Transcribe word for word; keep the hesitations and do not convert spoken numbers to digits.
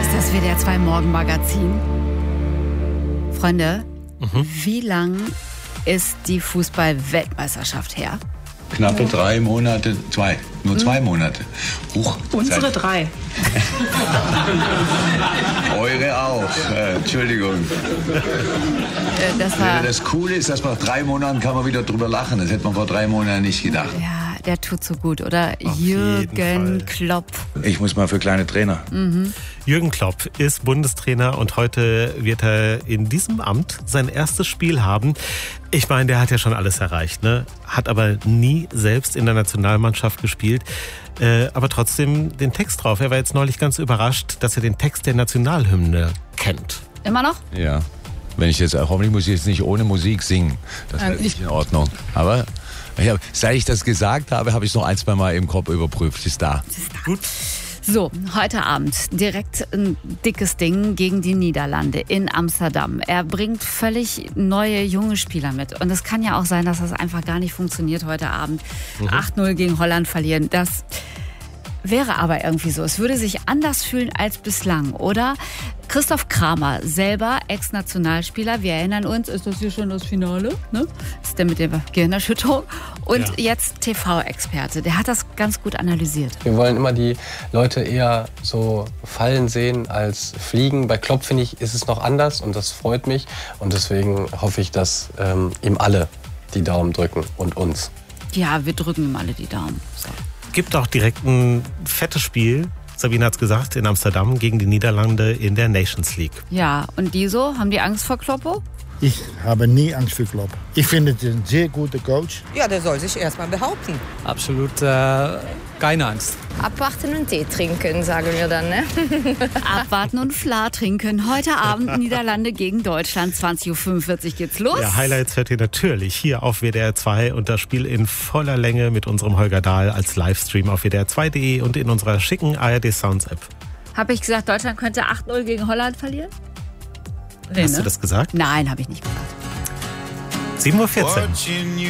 ist das W D R zwei Morgenmagazin. Freunde, mhm. wie lang ist die Fußball-Weltmeisterschaft her? Knappe drei Monate, zwei, nur zwei hm. Monate. Huch, Unsere Zeit. drei. Eure auch, äh, Entschuldigung. Äh, das, war das Coole ist, dass nach drei Monaten kann man wieder drüber lachen. Das hätte man vor drei Monaten nicht gedacht. Ja, der tut so gut, oder? Auf Jürgen Klopp. Ich muss mal für kleine Trainer. Mhm. Jürgen Klopp ist Bundestrainer und heute wird er in diesem Amt sein erstes Spiel haben. Ich meine, der hat ja schon alles erreicht, ne? Hat aber nie selbst in der Nationalmannschaft gespielt, äh, aber trotzdem den Text drauf. Er war jetzt neulich ganz überrascht, dass er den Text der Nationalhymne kennt. Immer noch? Ja. Wenn ich jetzt, hoffentlich muss ich jetzt nicht ohne Musik singen. Das wäre nicht in Ordnung. Aber ja, seit ich das gesagt habe, habe ich es noch ein, zwei Mal im Kopf überprüft. Ist da. Ist da. Gut. So, heute Abend direkt ein dickes Ding gegen die Niederlande in Amsterdam. Er bringt völlig neue, junge Spieler mit. Und es kann ja auch sein, dass das einfach gar nicht funktioniert heute Abend. Mhm. acht null gegen Holland verlieren, das wäre aber irgendwie so. Es würde sich anders fühlen als bislang, oder? Christoph Kramer, selber Ex-Nationalspieler, wir erinnern uns, ist das hier schon das Finale? Ne? Ist der mit der Gehirnerschütterung. Und ja. jetzt T V-Experte, der hat das ganz gut analysiert. Wir wollen immer die Leute eher so fallen sehen als fliegen. Bei Klopp, finde ich, ist es noch anders und das freut mich. Und deswegen hoffe ich, dass ähm, ihm alle die Daumen drücken und uns. Ja, wir drücken ihm alle die Daumen. So. Gibt auch direkt ein fettes Spiel, Sabine hat's gesagt, in Amsterdam gegen die Niederlande in der Nations League. Ja, und die so? Haben die Angst vor Kloppo? Ich habe nie Angst vor Klopp. Ich finde es ein sehr guter Coach. Ja, der soll sich erstmal behaupten. Absolut äh, keine Angst. Abwarten und Tee trinken, sagen wir dann, ne? Abwarten und Fla trinken. Heute Abend Niederlande gegen Deutschland. zwanzig Uhr fünfundvierzig geht's los. Ja, Highlights hört ihr natürlich hier auf W D R zwei und das Spiel in voller Länge mit unserem Holger Dahl als Livestream auf W D R zwei Punkt de und in unserer schicken A R D Sounds App. Habe ich gesagt, Deutschland könnte acht null gegen Holland verlieren? Nee, Hast ne? du das gesagt? Nein, habe ich nicht gesagt. sieben Uhr vierzehn.